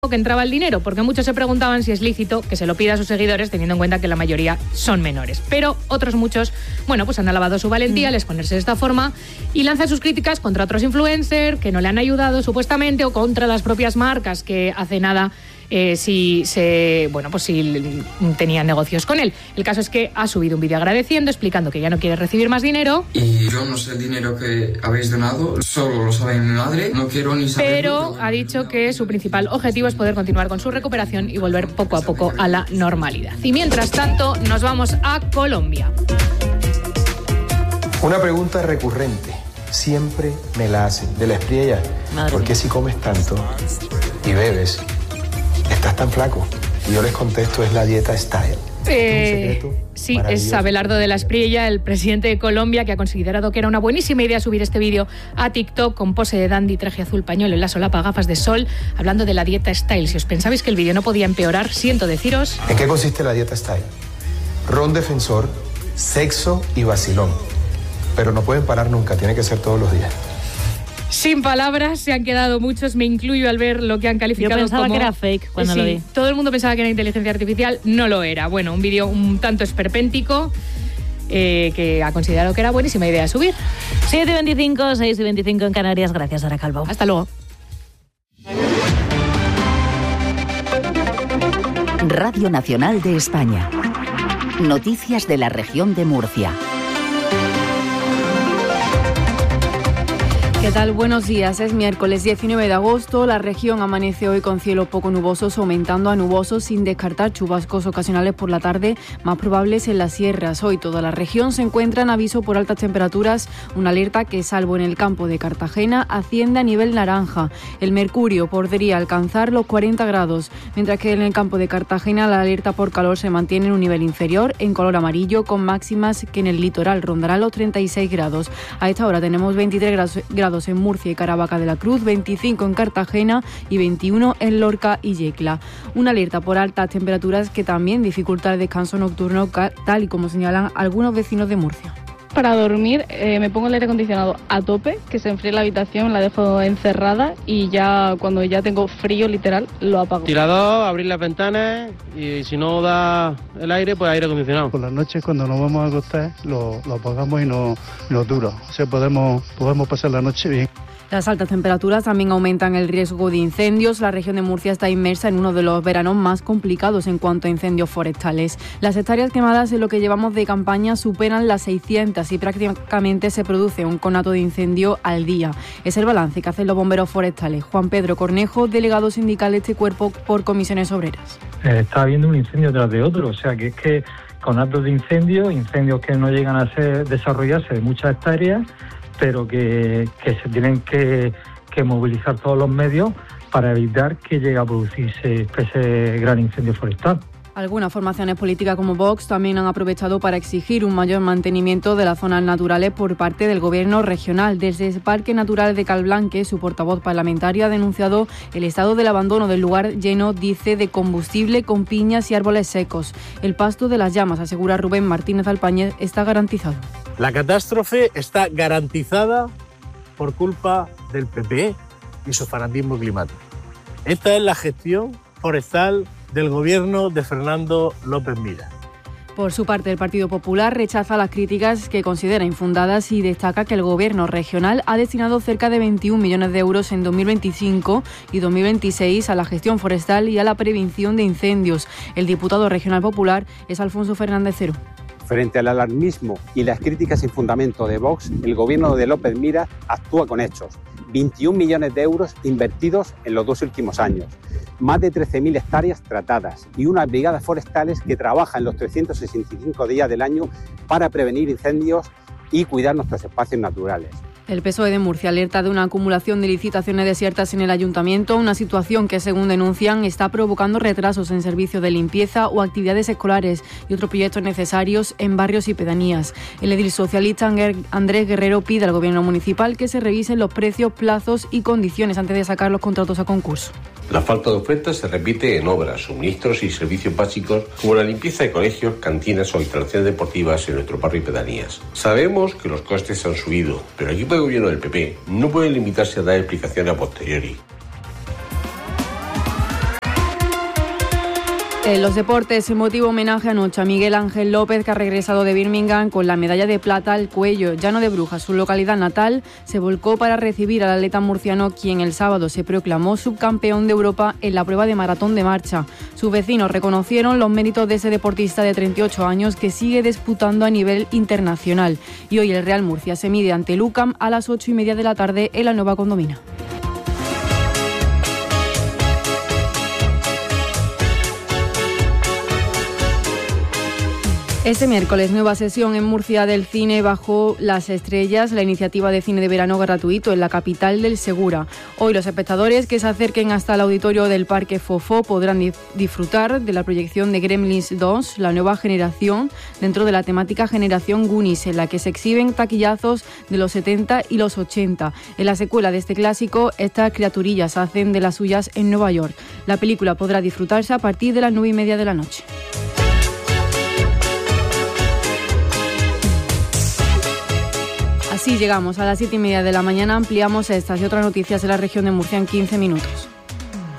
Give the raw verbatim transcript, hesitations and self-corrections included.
que entraba el dinero, porque muchos se preguntaban si es lícito que se lo pida a sus seguidores, teniendo en cuenta que la mayoría son menores. Pero otros muchos, bueno, pues han alabado su valentía al exponerse de esta forma y lanzan sus críticas contra otros influencers que no le han ayudado supuestamente, o contra las propias marcas que hace nada eh, si se, bueno, pues si tenían negocios con él. El caso es que ha subido un vídeo agradeciendo, explicando que ya no quiere recibir más dinero. Y yo no sé el dinero que habéis donado, solo lo sabe mi madre, no quiero ni saberlo. Pero ha dicho que su principal objetivo es poder continuar con su recuperación y volver poco a poco a la normalidad. Y mientras tanto, nos vamos a Colombia. Una pregunta recurrente, siempre me la hacen, de la Espriella. ¿Por qué si comes tanto y bebes, estás tan flaco? Y yo les contesto, es la dieta style. Eh, sí, es Abelardo de la Espriella, el presidente de Colombia, que ha considerado que era una buenísima idea subir este vídeo a TikTok con pose de dandy, traje azul, pañuelo en la solapa, gafas de sol, hablando de la dieta style. Si os pensabais que el vídeo no podía empeorar, siento deciros... ¿En qué consiste la dieta style? Ron defensor, sexo y vacilón. Pero no pueden parar nunca, tiene que ser todos los días. Sin palabras, se han quedado muchos, me incluyo al ver lo que han calificado como... Yo pensaba como... que era fake cuando sí, lo vi. Todo el mundo pensaba que era inteligencia artificial, no lo era. Bueno, un vídeo un tanto esperpéntico eh, que ha considerado que era buenísima idea subir. siete y veinticinco, seis y veinticinco en Canarias. Gracias, Sara Calvo. Hasta luego. Radio Nacional de España. Noticias de la región de Murcia. ¿Qué tal? Buenos días. Es miércoles diecinueve de agosto. La región amanece hoy con cielos poco nubosos, aumentando a nubosos, sin descartar chubascos ocasionales por la tarde, más probables en las sierras. Hoy toda la región se encuentra en aviso por altas temperaturas, una alerta que, salvo en el campo de Cartagena, asciende a nivel naranja. El mercurio podría alcanzar los cuarenta grados, mientras que en el campo de Cartagena la alerta por calor se mantiene en un nivel inferior, en color amarillo, con máximas que en el litoral rondarán los treinta y seis grados. A esta hora tenemos veintitrés grados en Murcia y Caravaca de la Cruz, veinticinco en Cartagena y veintiuno en Lorca y Yecla. Una alerta por altas temperaturas que también dificulta el descanso nocturno, tal y como señalan algunos vecinos de Murcia. Para dormir eh, me pongo el aire acondicionado a tope, que se enfríe la habitación, la dejo encerrada y ya cuando ya tengo frío literal lo apago. Tirador, abrir las ventanas y si no da el aire, pues aire acondicionado. Por las noches cuando nos vamos a acostar lo, lo apagamos y no, no dura, o sea podemos, podemos pasar la noche bien. Las altas temperaturas también aumentan el riesgo de incendios. La región de Murcia está inmersa en uno de los veranos más complicados en cuanto a incendios forestales. Las hectáreas quemadas en lo que llevamos de campaña superan las seiscientas y prácticamente se produce un conato de incendio al día. Es el balance que hacen los bomberos forestales. Juan Pedro Cornejo, delegado sindical de este cuerpo por Comisiones Obreras. Eh, está habiendo un incendio tras de otro, o sea que es que conatos de incendio, incendios que no llegan a ser, desarrollarse de muchas hectáreas, pero que, que se tienen que, que movilizar todos los medios para evitar que llegue a producirse ese gran incendio forestal. Algunas formaciones políticas como Vox también han aprovechado para exigir un mayor mantenimiento de las zonas naturales por parte del gobierno regional. Desde el Parque Natural de Calblanque, su portavoz parlamentario ha denunciado el estado del abandono del lugar lleno, dice, de combustible con piñas y árboles secos. El pasto de las llamas, asegura Rubén Martínez Alpañez, está garantizado. La catástrofe está garantizada por culpa del P P y su fanatismo climático. Esta es la gestión forestal del gobierno de Fernando López Mira. Por su parte, el Partido Popular rechaza las críticas que considera infundadas y destaca que el gobierno regional ha destinado cerca de veintiún millones de euros en dos mil veinticinco y dos mil veintiséis a la gestión forestal y a la prevención de incendios. El diputado regional popular es Alfonso Fernández Cero. Frente al alarmismo y las críticas sin fundamento de Vox, el gobierno de López Mira actúa con hechos. veintiún millones de euros invertidos en los dos últimos años, más de trece mil hectáreas tratadas y unas brigadas forestales que trabajan los trescientos sesenta y cinco días del año para prevenir incendios y cuidar nuestros espacios naturales. El P S O E de Murcia alerta de una acumulación de licitaciones desiertas en el ayuntamiento, una situación que, según denuncian, está provocando retrasos en servicios de limpieza o actividades escolares y otros proyectos necesarios en barrios y pedanías. El edil socialista Andrés Guerrero pide al gobierno municipal que se revisen los precios, plazos y condiciones antes de sacar los contratos a concurso. La falta de oferta se repite en obras, suministros y servicios básicos como la limpieza de colegios, cantinas o instalaciones deportivas en nuestro barrio y pedanías. Sabemos que los costes han subido, pero el equipo de gobierno del P P no puede limitarse a dar explicaciones a posteriori. En los deportes, emotivo homenaje anoche a Miguel Ángel López, que ha regresado de Birmingham con la medalla de plata al cuello. Llano de Brujas, su localidad natal, se volcó para recibir al atleta murciano, quien el sábado se proclamó subcampeón de Europa en la prueba de maratón de marcha. Sus vecinos reconocieron los méritos de ese deportista de treinta y ocho años que sigue disputando a nivel internacional. Y hoy el Real Murcia se mide ante el U C A M a las ocho y media de la tarde en la Nueva Condomina. Este miércoles, nueva sesión en Murcia del cine Bajo las Estrellas, la iniciativa de cine de verano gratuito en la capital del Segura. Hoy los espectadores que se acerquen hasta el auditorio del Parque Fofó podrán disfrutar de la proyección de Gremlins dos, la nueva generación, dentro de la temática Generación Goonies, en la que se exhiben taquillazos de los setenta y los ochenta. En la secuela de este clásico, estas criaturillas hacen de las suyas en Nueva York. La película podrá disfrutarse a partir de las nueve y media de la noche. Así llegamos a las siete y media de la mañana. Ampliamos estas y otras noticias de la región de Murcia en quince minutos.